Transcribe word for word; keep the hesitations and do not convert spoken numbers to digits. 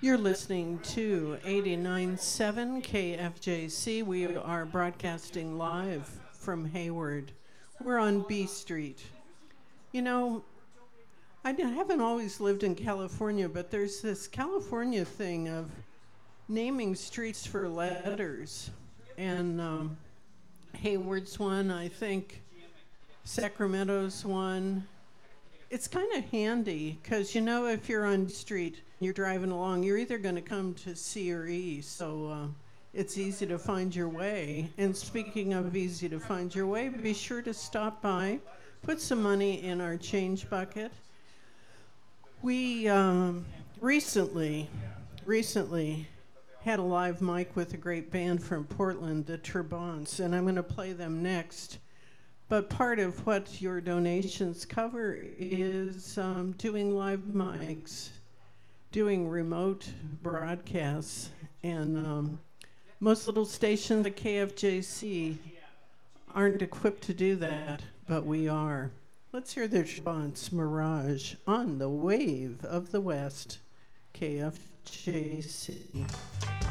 You're listening to eighty-nine point seven K F J C. We are broadcasting live from Hayward. We're on B Street. You know, I d- haven't always lived in California, but there's this California thing of naming streets for letters. And um, Hayward's one, I think Sacramento's one. It's kind of handy because, you know, if you're on the street, you're driving along, you're either going to come to C or E. So uh, it's easy to find your way. And speaking of easy to find your way, be sure to stop by, put some money in our change bucket. We um, recently, recently had a live mic with a great band from Portland, the Turbans, and I'm going to play them next. But part of what your donations cover is um, doing live mics, doing remote broadcasts. And um, most little stations at K F J C aren't equipped to do that, but we are. Let's hear their response, Mirage, on the wave of the West, K F J C.